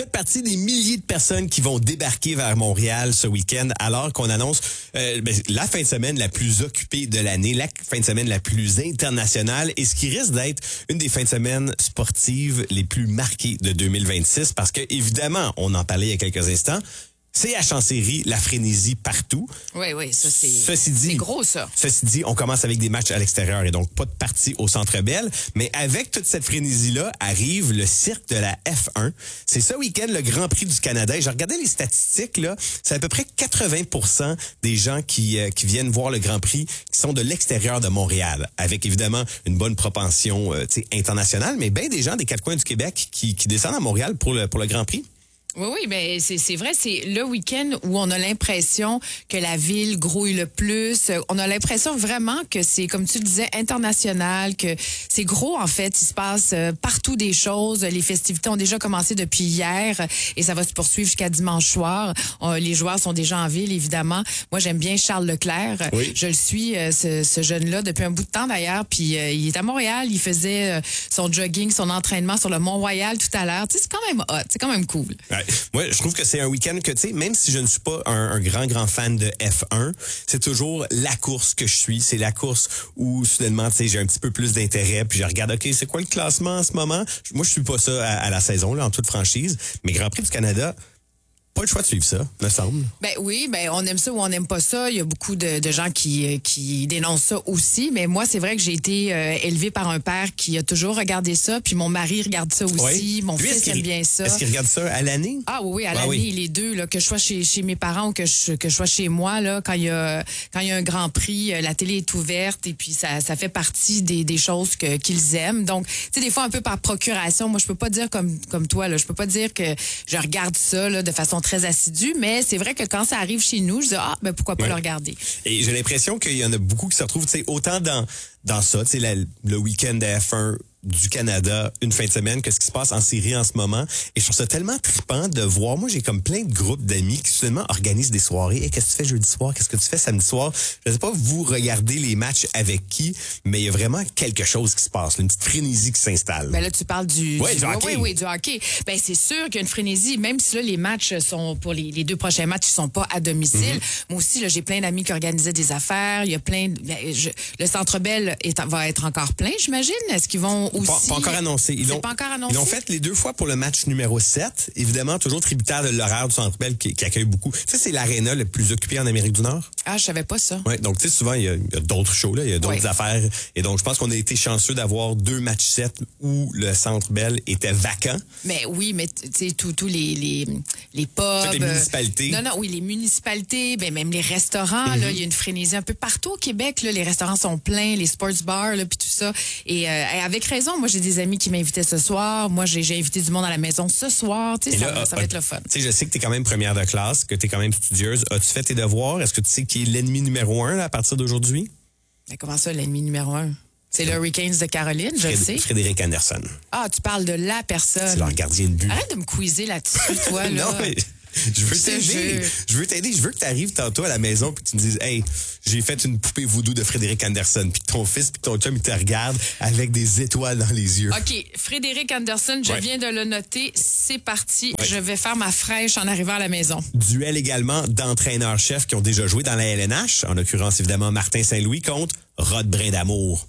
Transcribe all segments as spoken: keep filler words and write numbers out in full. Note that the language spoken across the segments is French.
Faites partie des milliers de personnes qui vont débarquer vers Montréal ce week-end alors qu'on annonce euh, ben, la fin de semaine la plus occupée de l'année, la fin de semaine la plus internationale et ce qui risque d'être une des fins de semaine sportives les plus marquées de deux mille vingt-six parce que, évidemment, on en parlait il y a quelques instants, C H en série, la frénésie partout. Oui, oui, ça c'est, ceci dit, c'est gros ça. Ceci dit, on commence avec des matchs à l'extérieur et donc pas de partie au Centre Bell. Mais avec toute cette frénésie-là, arrive le cirque de la F un. C'est ce week-end le Grand Prix du Canada. Et je regardais les statistiques, là, c'est à peu près quatre-vingts pour cent des gens qui, euh, qui viennent voir le Grand Prix qui sont de l'extérieur de Montréal. Avec évidemment une bonne propension euh, internationale, mais bien des gens des quatre coins du Québec qui, qui descendent à Montréal pour le, pour le Grand Prix. Oui, oui, mais c'est, c'est vrai, c'est le week-end où on a l'impression que la ville grouille le plus. On a l'impression vraiment que c'est, comme tu le disais, international, que c'est gros en fait. Il se passe partout des choses. Les festivités ont déjà commencé depuis hier et ça va se poursuivre jusqu'à dimanche soir. On, les joueurs sont déjà en ville, évidemment. Moi, j'aime bien Charles Leclerc. Oui. Je le suis, ce, ce jeune-là, depuis un bout de temps d'ailleurs. Puis euh, il est à Montréal. Il faisait euh, son jogging, son entraînement sur le Mont-Royal tout à l'heure. Tu sais, c'est quand même hot. C'est quand même cool. Ouais. Moi, je trouve que c'est un week-end que, tu sais, même si je ne suis pas un, un grand, grand fan de F un, c'est toujours la course que je suis. C'est la course où, soudainement, tu sais, j'ai un petit peu plus d'intérêt, puis je regarde, OK, c'est quoi le classement en ce moment? Moi, je suis pas ça à, à la saison, là, en toute franchise. Mais Grand Prix du Canada, pas le choix de suivre ça, me semble. Ben oui, ben on aime ça ou on n'aime pas ça. Il y a beaucoup de, de gens qui, qui dénoncent ça aussi. Mais moi, c'est vrai que j'ai été euh, élevée par un père qui a toujours regardé ça. Puis mon mari regarde ça aussi. Oui. Mon Lui, fils aime bien ça. Est-ce qu'il regarde ça à l'année? Ah oui, oui, à ah, l'année, oui. les deux. Là, que je sois chez, chez mes parents ou que je, que je sois chez moi, là, quand il y a quand il y a un Grand Prix, la télé est ouverte et puis ça, ça fait partie des, des choses que, qu'ils aiment. Donc, tu sais, des fois, un peu par procuration. Moi, je peux pas dire comme, comme toi, là, je peux pas dire que je regarde ça là, de façon très assidue. Mais c'est vrai que quand ça arrive chez nous, je dis, ah, ben pourquoi pas ouais. le regarder. Et j'ai l'impression qu'il y en a beaucoup qui se retrouvent, tu sais, autant dans, dans ça, tu sais, le week-end de F un du Canada, une fin de semaine, que ce qui se passe en série en ce moment. Et je trouve ça tellement trippant de voir. Moi, j'ai comme plein de groupes d'amis qui soudainement organisent des soirées. Et hey, qu'est-ce que tu fais jeudi soir? Qu'est-ce que tu fais samedi soir? Je sais pas, vous regardez les matchs avec qui, mais il y a vraiment quelque chose qui se passe, là, une petite frénésie qui s'installe. Ben là, tu parles du, ouais, du, du hockey. Oui, oui, du hockey. Ben, c'est sûr qu'il y a une frénésie, même si là, les matchs sont, pour les, les deux prochains matchs, ils sont pas à domicile. Mm-hmm. Moi aussi, là, j'ai plein d'amis qui organisaient des affaires. Il y a plein de, ben, je, le Centre Bell est, va être encore plein, j'imagine. Est-ce qu'ils vont aussi... Pas, pas encore annoncé. Ils l'ont, pas encore annoncé. Ils l'ont fait les deux fois pour le match numéro sept. Évidemment, toujours tributaire de l'horaire du Centre Bell qui, qui accueille beaucoup. Tu sais, c'est l'aréna le plus occupé en Amérique du Nord. Ah, je savais pas ça. Ouais, donc tu sais, souvent, il y, a, il y a d'autres shows, là, il y a d'autres ouais. affaires. Et donc, je pense qu'on a été chanceux d'avoir deux matchs sept où le Centre Bell était vacant. Mais oui, mais tu sais, tous tous les, les, les pubs. Toutes les municipalités. Euh, non, non, oui, les municipalités, ben, même les restaurants, mm-hmm. là, il y a une frénésie un peu partout au Québec, là, les restaurants sont pleins, les sports bars, là, puis tout ça. Et euh, avec raison, moi, j'ai des amis qui m'invitaient ce soir. Moi, j'ai, j'ai invité du monde à la maison ce soir. Tu sais, ça, là, ça va être le fun. Tu sais, je sais que tu es quand même première de classe, que tu es quand même studieuse. As-tu fait tes devoirs? Est-ce que tu sais qui est l'ennemi numéro un là, à partir d'aujourd'hui? Mais comment ça, l'ennemi numéro un? C'est le Hurricanes de Caroline, je Fréd- le sais. Frédéric Anderson. Ah, tu parles de la personne. C'est leur gardien de but. Arrête de me quizer là-dessus, toi. Là. Non, mais... Je veux t'aider. Je veux t'aider. Je veux que tu arrives tantôt à la maison puis que tu me dises, hey, j'ai fait une poupée voodoo de Frédéric Anderson. Puis ton fils puis ton chum, ils te regardent avec des étoiles dans les yeux. OK. Frédéric Anderson, je ouais. viens de le noter. C'est parti. Ouais. Je vais faire ma fraîche en arrivant à la maison. Duel également d'entraîneurs-chefs qui ont déjà joué dans la L N H. En l'occurrence, évidemment, Martin Saint-Louis contre Rod Brindamour.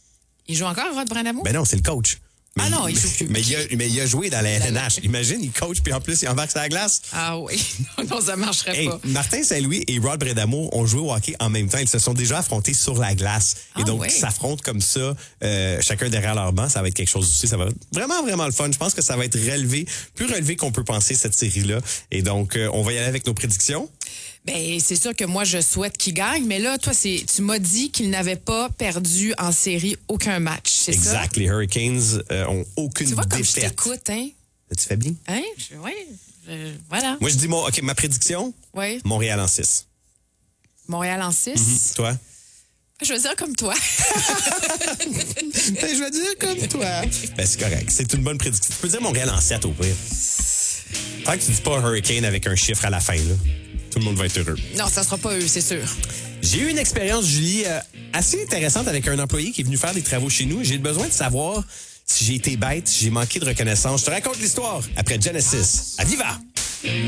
Il joue encore, Rod Brindamour? Ben non, c'est le coach. Mais, ah non, il joue plus. Mais, il a, mais il a joué dans la L N H. Imagine, il coach, puis en plus, il embarque sur la glace. Ah oui, non, ça marcherait hey, pas. Martin Saint-Louis et Rod Brindamour ont joué au hockey en même temps. Ils se sont déjà affrontés sur la glace. Et ah, donc, oui. ils s'affrontent comme ça, euh, chacun derrière leur banc. Ça va être quelque chose aussi. Ça va être vraiment, vraiment le fun. Je pense que ça va être relevé, plus relevé qu'on peut penser, cette série-là. Et donc, euh, on va y aller avec nos prédictions. Ben, c'est sûr que moi, je souhaite qu'il gagne. Mais là, toi, c'est, tu m'as dit qu'il n'avait pas perdu en série aucun match, c'est exact. ça? Exact. Les Hurricanes euh, ont aucune tu vois, défaite. Comme je t'écoute, hein? Tu fais bien? Hein? Oui. Voilà. Moi, je dis, mon, OK, ma prédiction? Oui. Montréal en six. Montréal en six? Mm-hmm. Toi? Je vais dire comme toi. ben, je vais dire comme toi. Ben, c'est correct. C'est une bonne prédiction. Tu peux dire Montréal en sept, au pire. Tant que tu dis pas Hurricane avec un chiffre à la fin, là. Tout le monde va être heureux. Non, ça sera pas eux, c'est sûr. J'ai eu une expérience, Julie, euh, assez intéressante avec un employé qui est venu faire des travaux chez nous. J'ai besoin de savoir si j'ai été bête, si j'ai manqué de reconnaissance. Je te raconte l'histoire après Genesis. À Viva!